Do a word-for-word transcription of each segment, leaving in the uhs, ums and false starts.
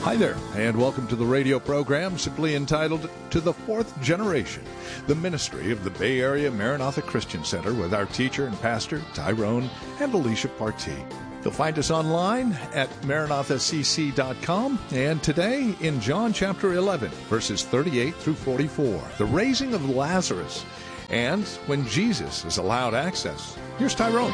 Hi there, and welcome to the radio program simply entitled To the Fourth Generation, the ministry of the Bay Area Maranatha Christian Center with our teacher and pastor, Tyrone and Alicia Partee. You'll find us online at maranatha c c dot com, and today in John chapter eleven, verses thirty-eight through forty-four, the raising of Lazarus, and when Jesus is allowed access. Here's Tyrone.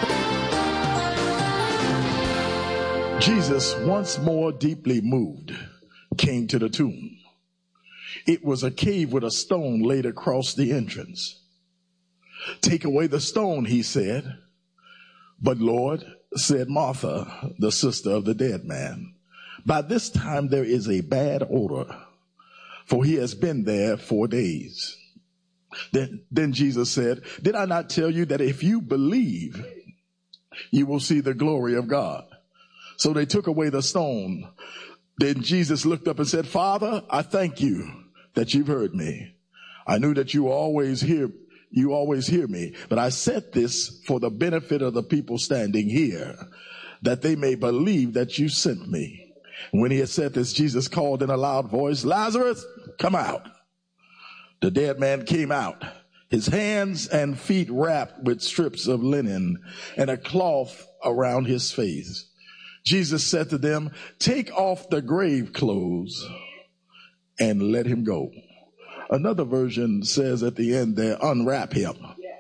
Jesus, once more deeply moved, came to the tomb. It was a cave with a stone laid across the entrance. "Take away the stone," he said. "But Lord," said Martha, the sister of the dead man, "by this time there is a bad odor, for he has been there four days." Then, then Jesus said, "Did I not tell you that if you believe, you will see the glory of God?" So they took away the stone. Then Jesus looked up and said, "Father, I thank you that you've heard me. I knew that you always hear, you always hear me, but I said this for the benefit of the people standing here, that they may believe that you sent me." And when he had said this, Jesus called in a loud voice, "Lazarus, come out." The dead man came out, his hands and feet wrapped with strips of linen and a cloth around his face. Jesus said to them, "Take off the grave clothes and let him go." Another version says at the end there, "Unwrap him.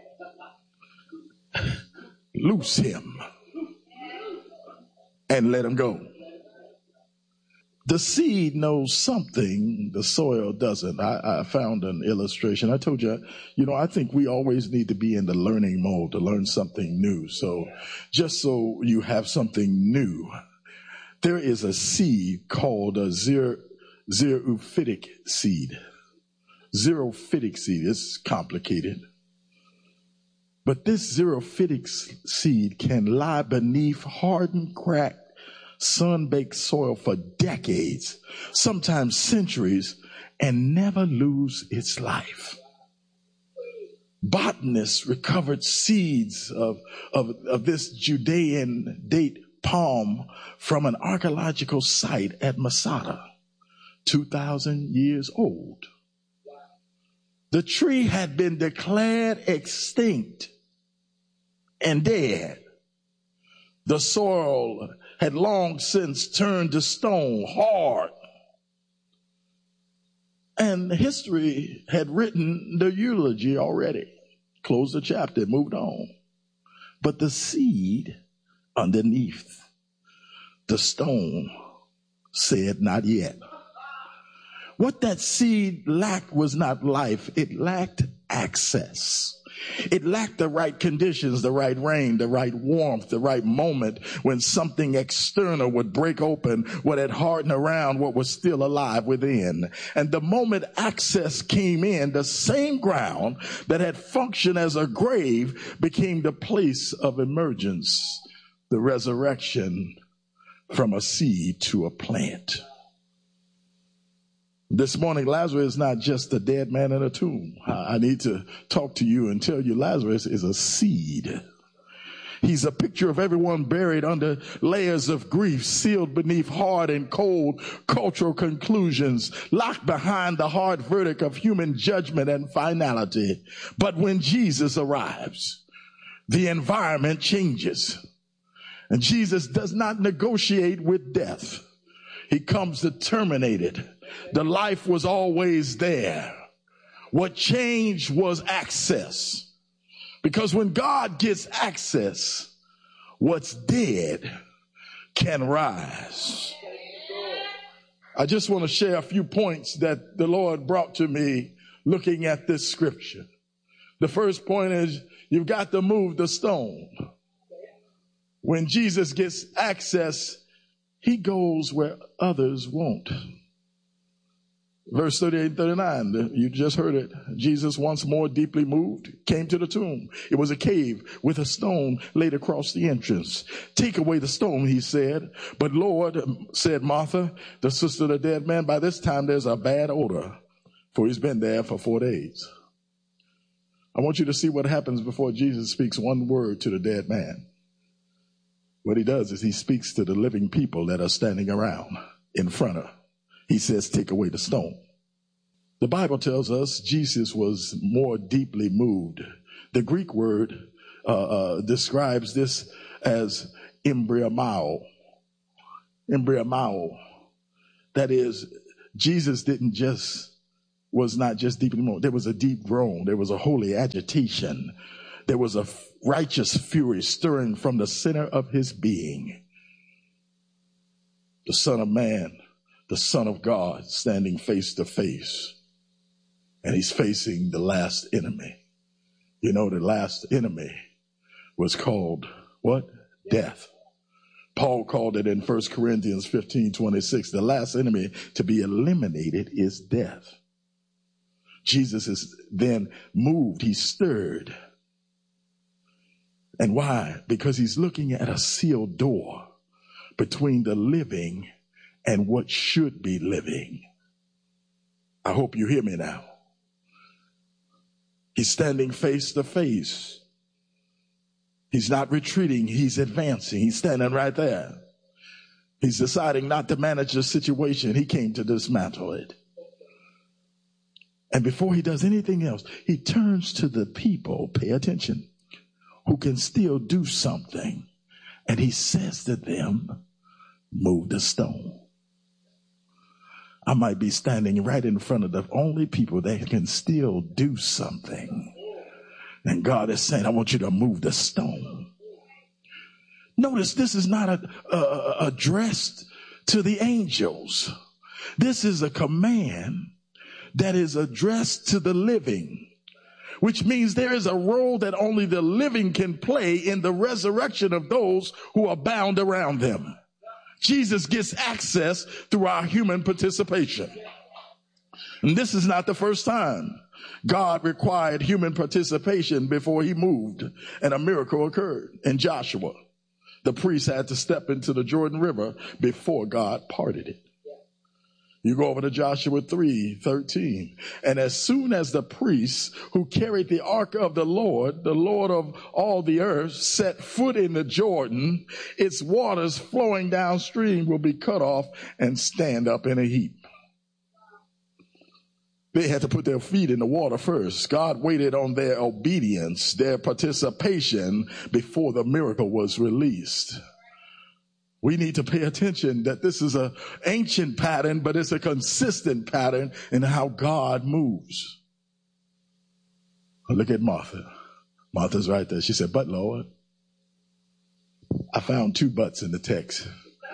Loose him and let him go." The seed knows something the soil doesn't. I, I found an illustration. I told you, you know, I think we always need to be in the learning mode to learn something new. So just so you have something new, there is a seed called a xer, xerophytic seed. Xerophytic seed is complicated. But this xerophytic seed can lie beneath hardened, cracked, sun-baked soil for decades, sometimes centuries, and never lose its life. Botanists recovered seeds of, of, of this Judean date palm from an archaeological site at Masada, two thousand years old. The tree had been declared extinct and dead. The soil had long since turned to stone, hard. And history had written the eulogy already. Closed the chapter, moved on. But the seed underneath the stone said, "Not yet." What that seed lacked was not life. It lacked access. It lacked the right conditions, the right rain, the right warmth, the right moment when something external would break open what had hardened around what was still alive within. And the moment access came in, the same ground that had functioned as a grave became the place of emergence, the resurrection from a seed to a plant. This morning, Lazarus is not just a dead man in a tomb. I need to talk to you and tell you Lazarus is a seed. He's a picture of everyone buried under layers of grief, sealed beneath hard and cold cultural conclusions, locked behind the hard verdict of human judgment and finality. But when Jesus arrives, the environment changes. And Jesus does not negotiate with death. He comes to terminate it. The life was always there. What changed was access. Because when God gets access, what's dead can rise. I just want to share a few points that the Lord brought to me looking at this scripture. The first point is you've got to move the stone. When Jesus gets access, he goes where others won't. Verse thirty-eight and thirty-nine, you just heard it. Jesus, once more deeply moved, came to the tomb. It was a cave with a stone laid across the entrance. "Take away the stone," he said. "But Lord," said Martha, the sister of the dead man, "by this time there's a bad odor, for he's been there for four days. I want you to see what happens before Jesus speaks one word to the dead man. What he does is he speaks to the living people that are standing around. in front of. He says, take away the stone. The Bible tells us Jesus was more deeply moved. The Greek word uh, uh, describes this as embryomao. Embryomao. That is, Jesus didn't just, was not just deeply moved. There was a deep groan. There was a holy agitation. There was a righteous fury stirring from the center of his being. The Son of Man, the Son of God, standing face to face. And he's facing the last enemy. You know, the last enemy was called what? Death. Paul called it in First Corinthians fifteen twenty-six. The last enemy to be eliminated is death. Jesus is then moved. He's stirred. And why? Because he's looking at a sealed door between the living and what should be living. I hope you hear me now. He's standing face to face. He's not retreating. He's advancing. He's standing right there. He's deciding not to manage the situation. He came to dismantle it. And before he does anything else, he turns to the people, pay attention, who can still do something. And he says to them, move the stone. I might be standing right in front of the only people that can still do something. And God is saying, I want you to move the stone. Notice this is not a, a, addressed to the angels. This is a command that is addressed to the living, which means there is a role that only the living can play in the resurrection of those who are bound around them. Jesus gets access through our human participation. And this is not the first time God required human participation before he moved and a miracle occurred. In Joshua, the priest had to step into the Jordan River before God parted it. You go over to Joshua three thirteen. And as soon as the priests who carried the ark of the Lord, the Lord of all the earth, set foot in the Jordan, its waters flowing downstream will be cut off and stand up in a heap. They had to put their feet in the water first. God waited on their obedience, their participation before the miracle was released. We need to pay attention that this is an ancient pattern, but it's a consistent pattern in how God moves. Look at Martha. Martha's right there. She said, but Lord, I found two buts in the text.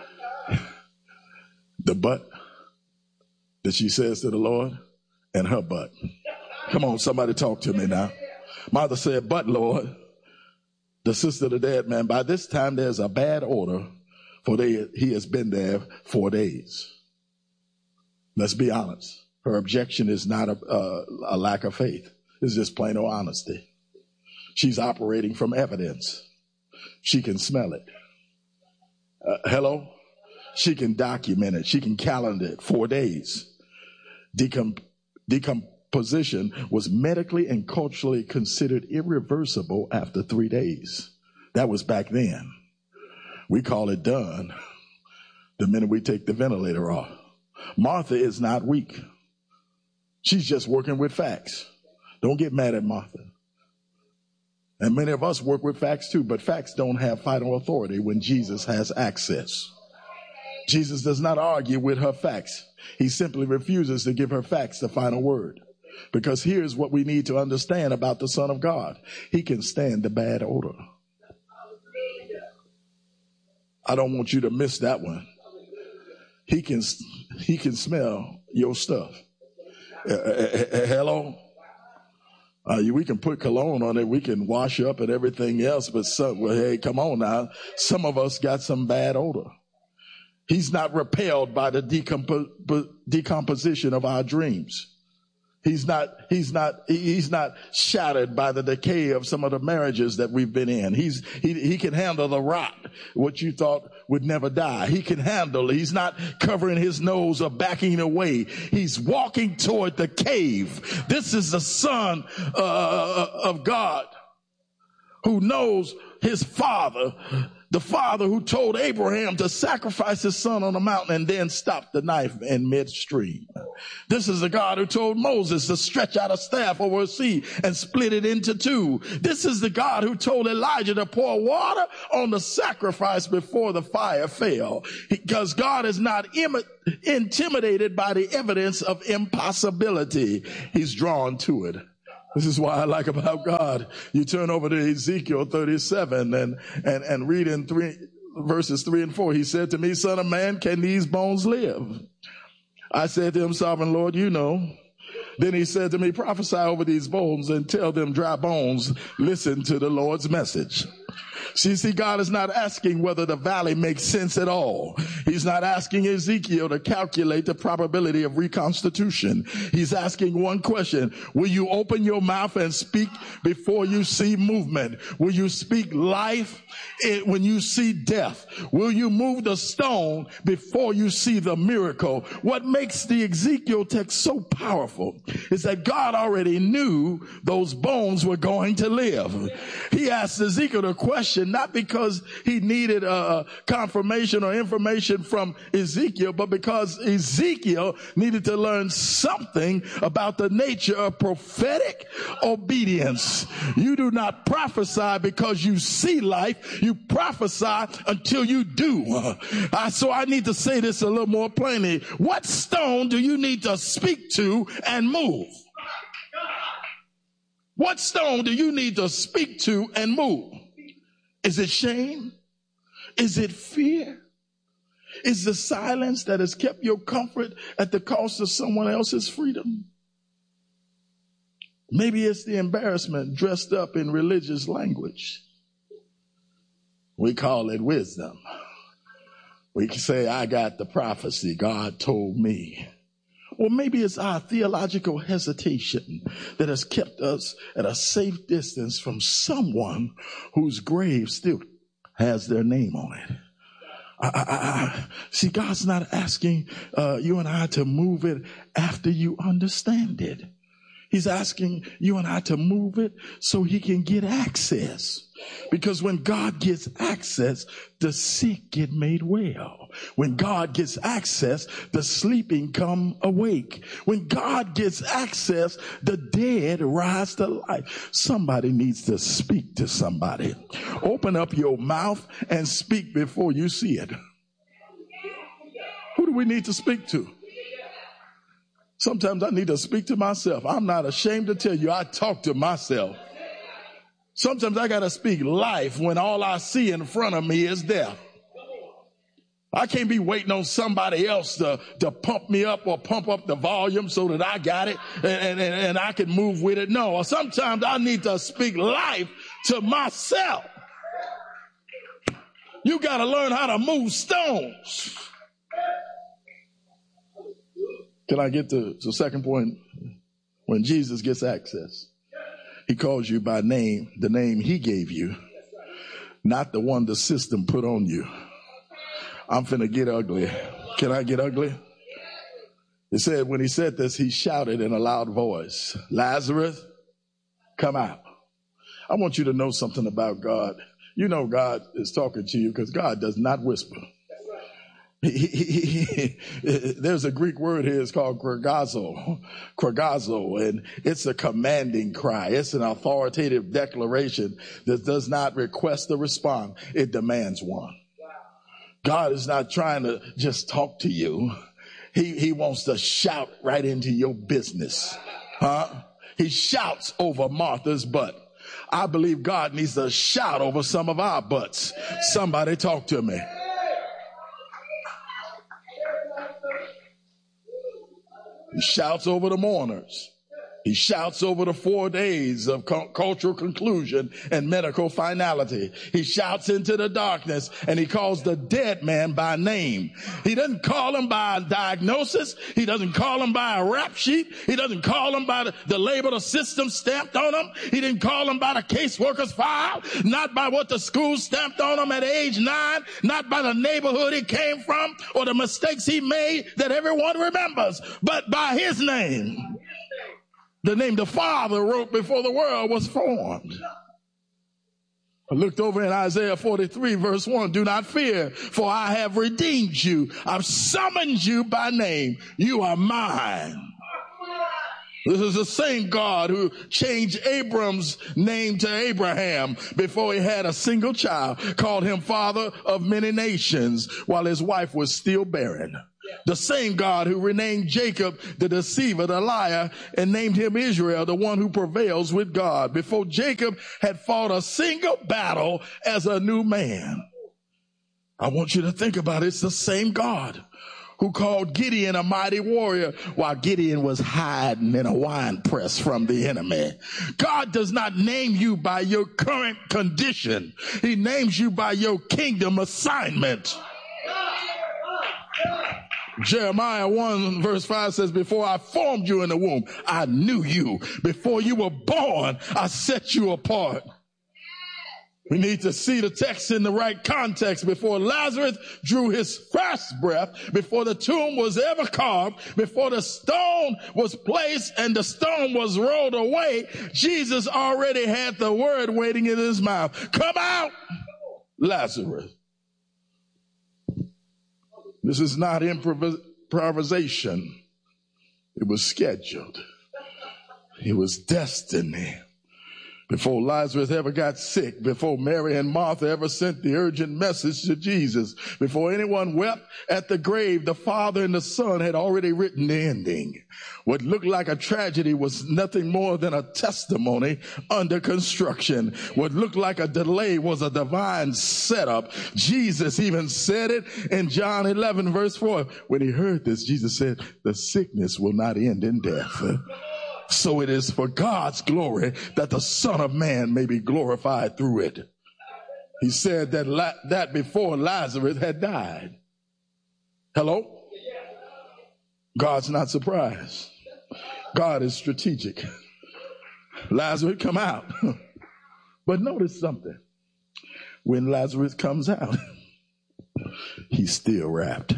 The but that she says to the Lord and her but. Come on, somebody talk to me now. Martha said, but Lord, the sister of the dead man, by this time there's a bad odor, for they, he has been there four days. Let's be honest. Her objection is not a, a, a lack of faith. It's just plain old honesty. She's operating from evidence. She can smell it. Uh, hello? She can document it. She can calendar it. Four days. Decom- decomposition was medically and culturally considered irreversible after three days. That was back then. We call it done the minute we take the ventilator off. Martha is not weak. She's just working with facts. Don't get mad at Martha. And many of us work with facts too, but facts don't have final authority when Jesus has access. Jesus does not argue with her facts. He simply refuses to give her facts the final word. Because here's what we need to understand about the Son of God. He can stand the bad odor. I don't want you to miss that one. He can, he can smell your stuff. Uh, uh, hello? Uh, we can put cologne on it. We can wash up and everything else. But some, well, hey, come on now. Some of us got some bad odor. He's not repelled by the decompo- decomposition of our dreams. He's not, he's not, he's not shattered by the decay of some of the marriages that we've been in. He's, he, he can handle the rot, what you thought would never die. He can handle, he's not covering his nose or backing away. He's walking toward the cave. This is the Son uh, of God who knows his Father The father who told Abraham to sacrifice his son on a mountain and then stop the knife in midstream. This is the God who told Moses to stretch out a staff over a sea and split it into two. This is the God who told Elijah to pour water on the sacrifice before the fire fell. Because God is not im- intimidated by the evidence of impossibility. He's drawn to it. This is why I like about God. You turn over to Ezekiel thirty-seven and, and, and read in three, verses three and four. He said to me, son of man, can these bones live? I said to him, sovereign Lord, you know. Then he said to me, prophesy over these bones and tell them, dry bones, listen to the Lord's message. See, see, God is not asking whether the valley makes sense at all. He's not asking Ezekiel to calculate the probability of reconstitution. He's asking one question. Will you open your mouth and speak before you see movement? Will you speak life when you see death? Will you move the stone before you see the miracle? What makes the Ezekiel text so powerful is that God already knew those bones were going to live. He asked Ezekiel the question not because he needed a confirmation or information from Ezekiel, but because Ezekiel needed to learn something about the nature of prophetic obedience. You do not prophesy because you see life. You prophesy until you do. Uh, so I need to say this a little more plainly. What stone do you need to speak to and move? What stone do you need to speak to and move? Is it shame? Is it fear? Is the silence that has kept your comfort at the cost of someone else's freedom? Maybe it's the embarrassment dressed up in religious language. We call it wisdom. We can say, I got the prophecy. God told me. Or maybe it's our theological hesitation that has kept us at a safe distance from someone whose grave still has their name on it. I, I, I, see, God's not asking uh, you and I to move it after you understand it. He's asking you and I to move it so he can get access. Because when God gets access, the sick get made well. When God gets access, the sleeping come awake. When God gets access, the dead rise to life. Somebody needs to speak to somebody. Open up your mouth and speak before you see it. Who do we need to speak to? Sometimes I need to speak to myself. I'm not ashamed to tell you I talk to myself. Sometimes I got to speak life when all I see in front of me is death. I can't be waiting on somebody else to, to pump me up or pump up the volume so that I got it and, and, and I can move with it. No, sometimes I need to speak life to myself. You got to learn how to move stones. Can I get to the second point? When Jesus gets access, he calls you by name, the name he gave you, not the one the system put on you. I'm finna get ugly. Can I get ugly? It said when he said this, he shouted in a loud voice, Lazarus, come out. I want you to know something about God. You know God is talking to you because God does not whisper. He, he, he, he, there's a Greek word here. It's called kragazo, kragazo, and it's a commanding cry. It's an authoritative declaration that does not request a response. It demands one. God is not trying to just talk to you. He, he wants to shout right into your business. Huh? He shouts over Martha's butt. I believe God needs to shout over some of our butts. Somebody talk to me. He shouts over the mourners. He shouts over the four days of cultural conclusion and medical finality. He shouts into the darkness and he calls the dead man by name. He doesn't call him by a diagnosis. He doesn't call him by a rap sheet. He doesn't call him by the, the label the system stamped on him. He didn't call him by the caseworker's file, not by what the school stamped on him at age nine, not by the neighborhood he came from or the mistakes he made that everyone remembers, but by his name. The name the Father wrote before the world was formed. I looked over in Isaiah forty-three verse one. Do not fear, for I have redeemed you. I've summoned you by name. You are mine. This is the same God who changed Abram's name to Abraham before he had a single child, called him father of many nations while his wife was still barren. The same God who renamed Jacob the deceiver, the liar, and named him Israel, the one who prevails with God, before Jacob had fought a single battle as a new man. I want you to think about it. It's the same God who called Gideon a mighty warrior while Gideon was hiding in a wine press from the enemy. God does not name you by your current condition. He names you by your kingdom assignment. Jeremiah one verse five says, before I formed you in the womb, I knew you. Before you were born, I set you apart. We need to see the text in the right context. Before Lazarus drew his first breath, before the tomb was ever carved, before the stone was placed and the stone was rolled away, Jesus already had the word waiting in his mouth. Come out, Lazarus. This is not improvisation. It was scheduled. It was destiny. Before Lazarus ever got sick, before Mary and Martha ever sent the urgent message to Jesus, before anyone wept at the grave, the Father and the Son had already written the ending. What looked like a tragedy was nothing more than a testimony under construction. What looked like a delay was a divine setup. Jesus even said it in John eleven verse four. When he heard this, Jesus said, the sickness will not end in death. So it is for God's glory that the Son of Man may be glorified through it. He said that la- that before Lazarus had died. Hello? God's not surprised. God is strategic. Lazarus, come out. But notice something. When Lazarus comes out, he's still wrapped.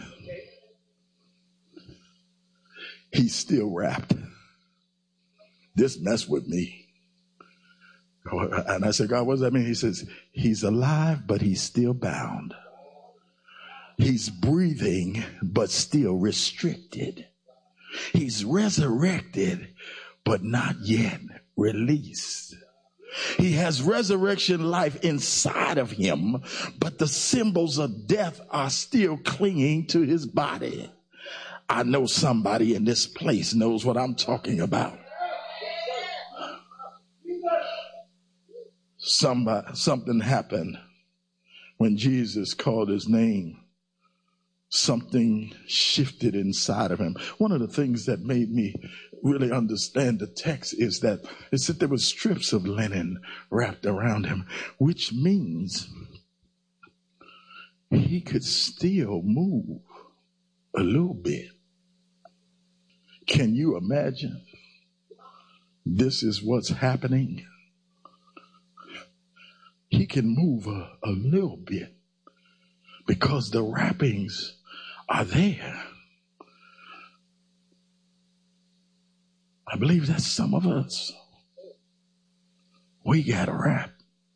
He's still wrapped. This messed with me. And I said, God, what does that mean? He says, he's alive, but he's still bound. He's breathing, but still restricted. He's resurrected, but not yet released. He has resurrection life inside of him, but the symbols of death are still clinging to his body. I know somebody in this place knows what I'm talking about. Somebody, something happened when Jesus called his name. Something shifted inside of him. One of the things that made me really understand the text is that it said there were strips of linen wrapped around him, which means he could still move a little bit. Can you imagine? This is what's happening. He can move a, a little bit because the wrappings are there. I believe that's some of us. We got wrap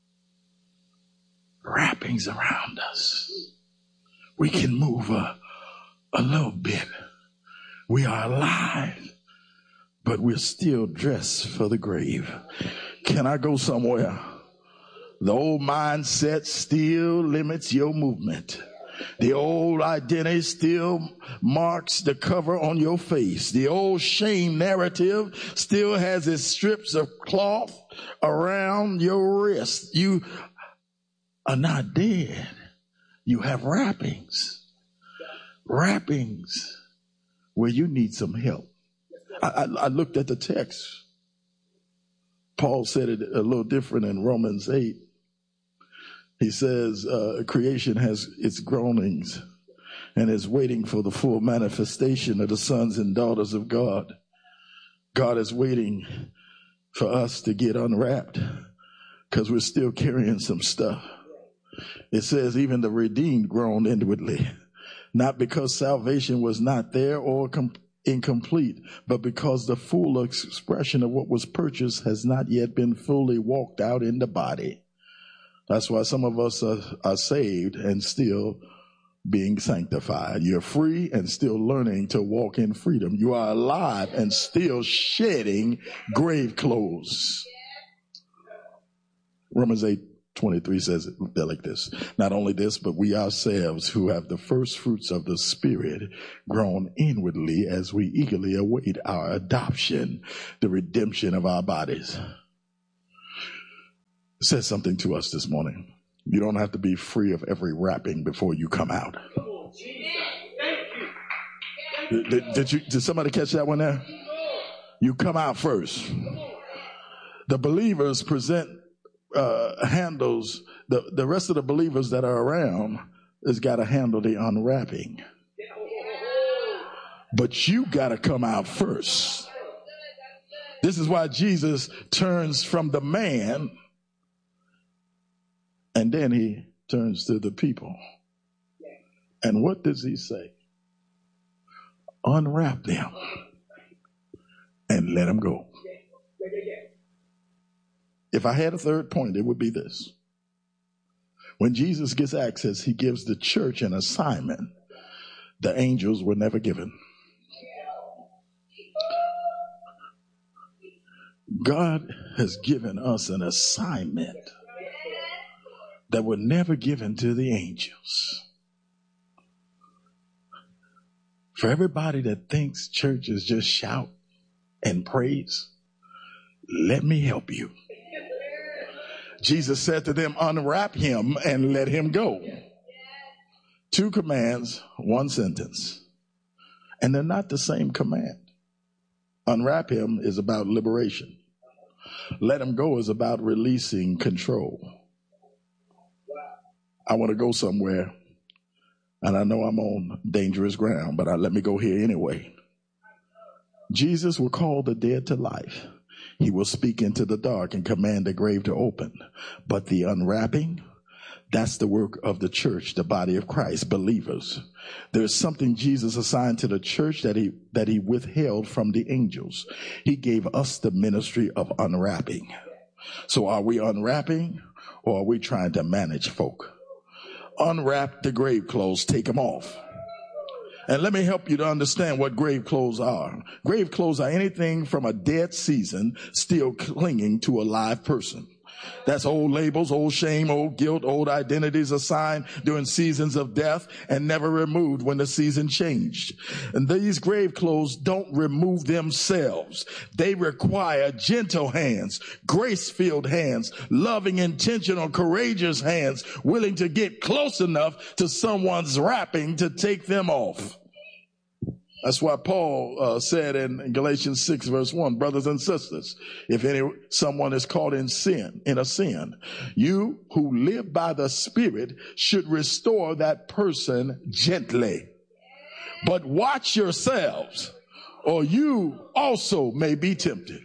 wrappings around us. We can move a, a little bit. We are alive, but we're still dressed for the grave. Can I go somewhere? The old mindset still limits your movement. The old identity still marks the cover on your face. The old shame narrative still has its strips of cloth around your wrist. You are not dead. You have wrappings. Wrappings where you need some help. I, I, I looked at the text. Paul said it a little different in Romans eight. He says uh, creation has its groanings and is waiting for the full manifestation of the sons and daughters of God. God is waiting for us to get unwrapped because we're still carrying some stuff. It says even the redeemed groan inwardly, not because salvation was not there or com- incomplete, but because the full expression of what was purchased has not yet been fully walked out in the body. That's why some of us are, are saved and still being sanctified. You're free and still learning to walk in freedom. You are alive and still shedding grave clothes. Romans eight twenty-three says it like this. Not only this, but we ourselves who have the first fruits of the Spirit grown inwardly as we eagerly await our adoption, the redemption of our bodies. It says something to us this morning. You don't have to be free of every wrapping before you come out. Did, did, did you? Did somebody catch that one there? You come out first. The believers present uh, handles. The, the rest of the believers that are around has got to handle the unwrapping. But you got to come out first. This is why Jesus turns from the man. And then he turns to the people. And what does he say? Unwrap them and let them go. If I had a third point, it would be this. When Jesus gets access, he gives the church an assignment the angels were never given. God has given us an assignment that were never given to the angels. For everybody that thinks church is just shout and praise, let me help you. Jesus said to them, unwrap him and let him go. Two commands, one sentence. And they're not the same command. Unwrap him is about liberation. Let him go is about releasing control. I want to go somewhere, and I know I'm on dangerous ground, but I, let me go here anyway. Jesus will call the dead to life. He will speak into the dark and command the grave to open. But the unwrapping, that's the work of the church, the body of Christ, believers. There's something Jesus assigned to the church that he, that he withheld from the angels. He gave us the ministry of unwrapping. So are we unwrapping, or are we trying to manage folk? Unwrap the grave clothes, take them off. And let me help you to understand what grave clothes are. Grave clothes are anything from a dead season still clinging to a live person. That's old labels, old shame, old guilt, old identities assigned during seasons of death and never removed when the season changed. And these grave clothes don't remove themselves. They require gentle hands, grace-filled hands, loving, intentional, courageous hands, willing to get close enough to someone's wrapping to take them off. That's why Paul uh, said in Galatians six verse one, brothers and sisters, if any someone is caught in sin, in a sin, you who live by the Spirit should restore that person gently. But watch yourselves, or you also may be tempted.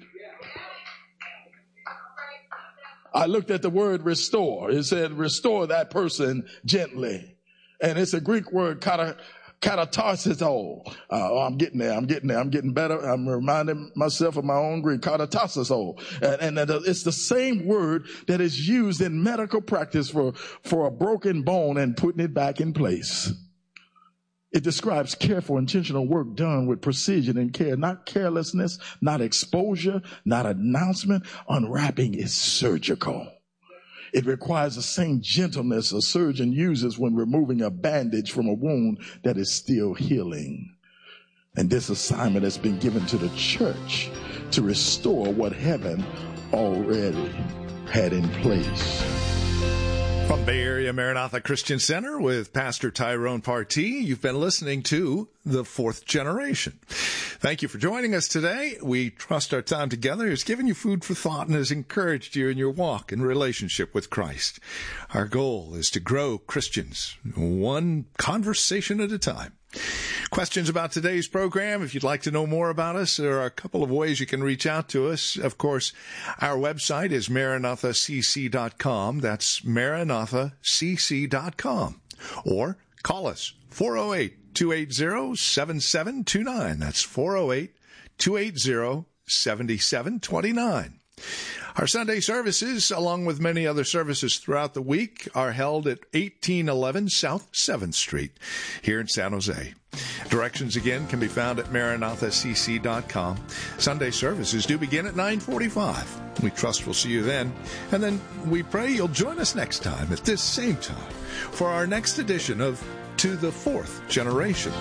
I looked at the word restore. It said restore that person gently. And it's a Greek word, kata. Katatarsisol. Uh, oh, I'm getting there. I'm getting there. I'm getting better. I'm reminding myself of my own Greek. Katatarsisol. And, and it's the same word that is used in medical practice for, for a broken bone and putting it back in place. It describes careful, intentional work done with precision and care, not carelessness, not exposure, not announcement. Unwrapping is surgical. It requires the same gentleness a surgeon uses when removing a bandage from a wound that is still healing. And this assignment has been given to the church to restore what heaven already had in place. From Bay Area Maranatha Christian Center with Pastor Tyrone Partee, you've been listening to The Fourth Generation. Thank you for joining us today. We trust our time together has given you food for thought and has encouraged you in your walk and relationship with Christ. Our goal is to grow Christians one conversation at a time. Questions about today's program? If you'd like to know more about us, there are a couple of ways you can reach out to us. Of course, our website is maranatha c c dot com. That's maranatha c c dot com. Or call us, four oh eight, two eight zero, seven seven two nine. That's four oh eight, two eight zero, seven seven two nine. Our Sunday services, along with many other services throughout the week, are held at eighteen eleven South seventh Street here in San Jose. Directions again can be found at maranatha c c dot com. Sunday services do begin at nine forty-five. We trust we'll see you then. And then we pray you'll join us next time at this same time for our next edition of To the Fourth Generation.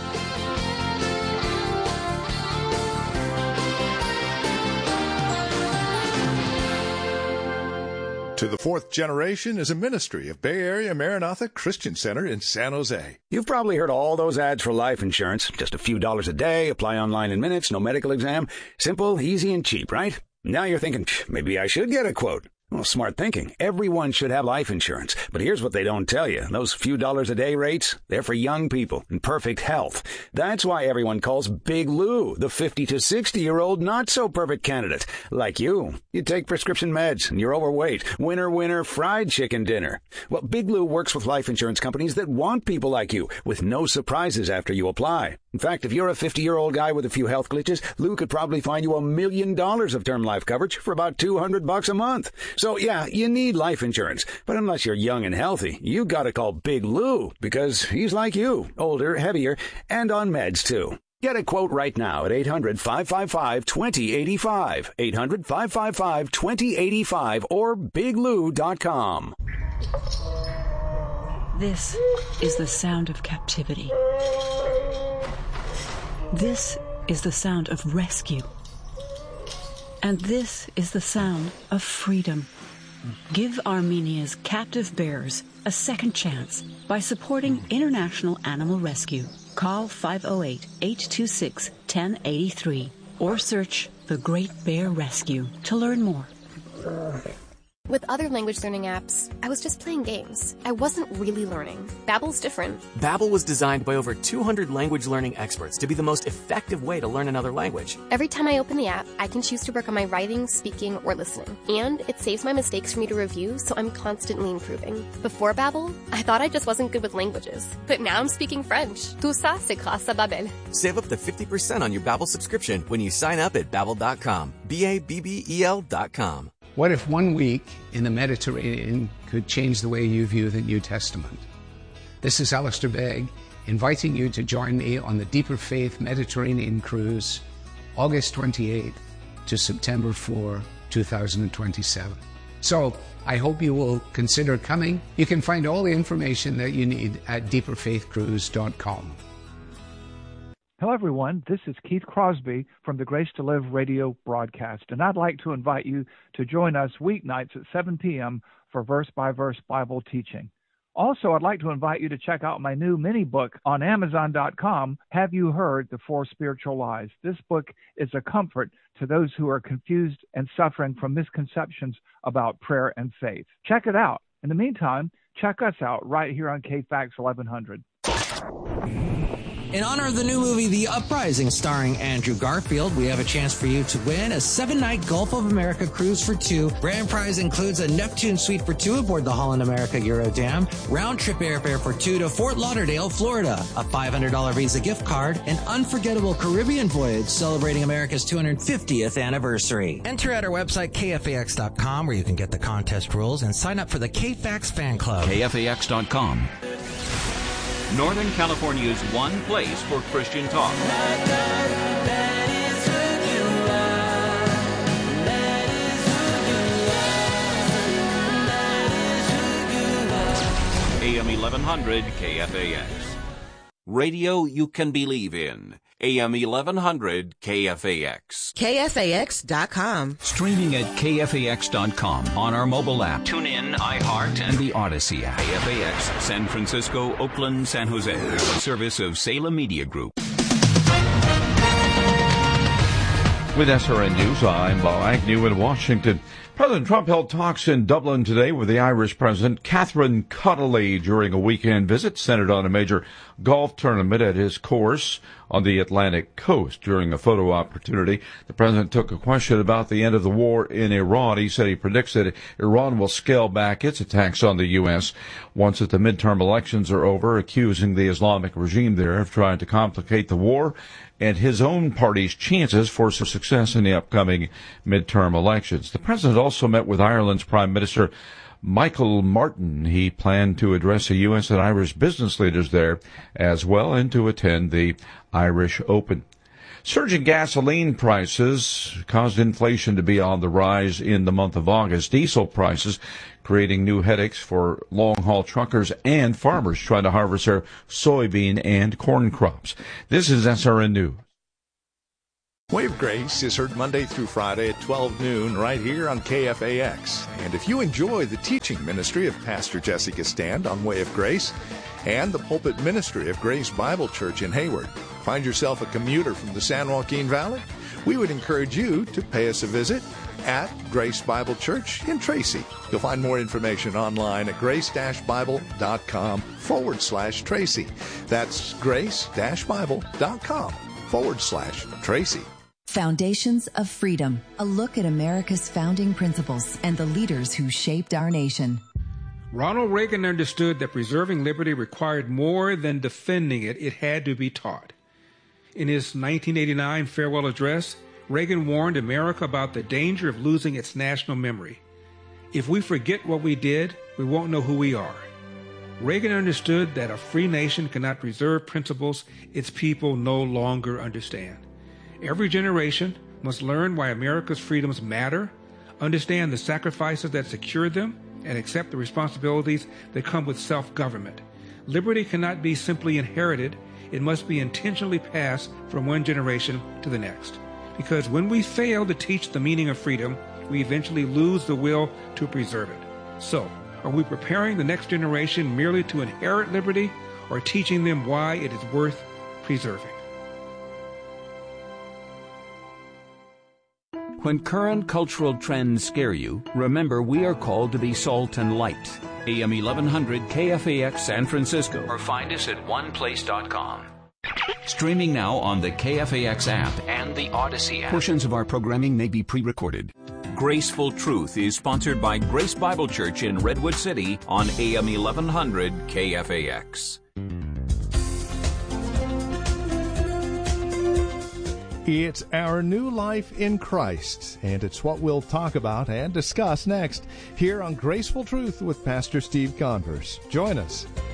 To the Fourth Generation is a ministry of Bay Area Maranatha Christian Center in San Jose. You've probably heard all those ads for life insurance. Just a few dollars a day, apply online in minutes, no medical exam. Simple, easy, and cheap, right? Now you're thinking, maybe I should get a quote. Well, smart thinking. Everyone should have life insurance. But here's what they don't tell you. Those few dollars a day rates, they're for young people in perfect health. That's why everyone calls Big Lou the fifty to sixty-year-old not-so-perfect candidate. Like you. You take prescription meds and you're overweight. Winner, winner, fried chicken dinner. Well, Big Lou works with life insurance companies that want people like you with no surprises after you apply. In fact, if you're a fifty-year-old guy with a few health glitches, Lou could probably find you a million dollars of term life coverage for about two hundred bucks a month. So, yeah, you need life insurance. But unless you're young and healthy, you gotta call Big Lou, because he's like you, older, heavier, and on meds, too. Get a quote right now at eight hundred, five five five, two zero eight five, eight hundred, five five five, two zero eight five, or big lou dot com. This is the sound of captivity. This is the sound of rescue. And this is the sound of freedom. Give Armenia's captive bears a second chance by supporting International Animal Rescue. Call five oh eight, eight two six, one oh eight three or search The Great Bear Rescue to learn more. With other language learning apps, I was just playing games. I wasn't really learning. Babbel's different. Babbel was designed by over two hundred language learning experts to be the most effective way to learn another language. Every time I open the app, I can choose to work on my writing, speaking, or listening. And it saves my mistakes for me to review, so I'm constantly improving. Before Babbel, I thought I just wasn't good with languages. But now I'm speaking French. Tout ça, c'est grâce à Babbel. Save up to fifty percent on your Babbel subscription when you sign up at babbel dot com. B A B B E L dot com. What if one week in the Mediterranean could change the way you view the New Testament? This is Alistair Begg, inviting you to join me on the Deeper Faith Mediterranean Cruise, August twenty-eighth to September fourth, two thousand twenty-seven. So I hope you will consider coming. You can find all the information that you need at deeper faith cruise dot com. Hello, everyone. This is Keith Crosby from the Grace to Live radio broadcast, and I'd like to invite you to join us weeknights at seven p.m. for verse-by-verse Bible teaching. Also, I'd like to invite you to check out my new mini book on amazon dot com, Have You Heard the Four Spiritual Lies? This book is a comfort to those who are confused and suffering from misconceptions about prayer and faith. Check it out. In the meantime, check us out right here on K FAX eleven hundred. In honor of the new movie, The Uprising, starring Andrew Garfield, we have a chance for you to win a seven-night Gulf of America cruise for two. Grand prize includes a Neptune suite for two aboard the Holland America Eurodam, round-trip airfare for two to Fort Lauderdale, Florida, a five hundred dollars Visa gift card, an unforgettable Caribbean voyage celebrating America's two hundred fiftieth anniversary. Enter at our website, K F A X dot com, where you can get the contest rules and sign up for the K FAX fan club. K F A X dot com. Northern California's one place for Christian talk. A M eleven hundred K F A X. Radio you can believe in. A M eleven hundred K F A X. K F A X dot com. Streaming at K F A X dot com on our mobile app. Tune in, iHeart, and the Odyssey app. K F A X, San Francisco, Oakland, San Jose. A service of Salem Media Group. With S R N News, I'm Bob Agnew in Washington. President Trump held talks in Dublin today with the Irish President Catherine Connolly during a weekend visit centered on a major golf tournament at his course on the Atlantic coast. During a photo opportunity, the president took a question about the end of the war in Iran. He said he predicts that Iran will scale back its attacks on the U S once that the midterm elections are over, accusing the Islamic regime there of trying to complicate the war and his own party's chances for success in the upcoming midterm elections. The president also met with Ireland's Prime Minister Michael Martin. He planned to address the U S and Irish business leaders there as well and to attend the Irish Open. Surging gasoline prices caused inflation to be on the rise in the month of August. Diesel prices creating new headaches for long-haul truckers and farmers trying to harvest their soybean and corn crops. This is S R N News. Way of Grace is heard Monday through Friday at twelve noon right here on K F A X. And if you enjoy the teaching ministry of Pastor Jessica Stand on Way of Grace and the pulpit ministry of Grace Bible Church in Hayward, find yourself a commuter from the San Joaquin Valley, we would encourage you to pay us a visit at Grace Bible Church in Tracy. You'll find more information online at grace-bible.com forward slash Tracy. That's grace-bible.com forward slash Tracy. Foundations of Freedom, a look at America's founding principles and the leaders who shaped our nation. Ronald Reagan understood that preserving liberty required more than defending it, it had to be taught. In his nineteen eighty-nine farewell address, Reagan warned America about the danger of losing its national memory. If we forget what we did, we won't know who we are. Reagan understood that a free nation cannot preserve principles its people no longer understand. Every generation must learn why America's freedoms matter, understand the sacrifices that secure them, and accept the responsibilities that come with self-government. Liberty cannot be simply inherited. It must be intentionally passed from one generation to the next. Because when we fail to teach the meaning of freedom, we eventually lose the will to preserve it. So, are we preparing the next generation merely to inherit liberty, or teaching them why it is worth preserving? When current cultural trends scare you, remember we are called to be salt and light. A M eleven hundred K F A X San Francisco, or find us at one place dot com. Streaming now on the K F A X app and the Odyssey app. Portions of our programming may be pre-recorded. Graceful Truth is sponsored by Grace Bible Church in Redwood City on A M eleven hundred K F A X. It's our new life in Christ, and it's what we'll talk about and discuss next here on Graceful Truth with Pastor Steve Converse. Join us.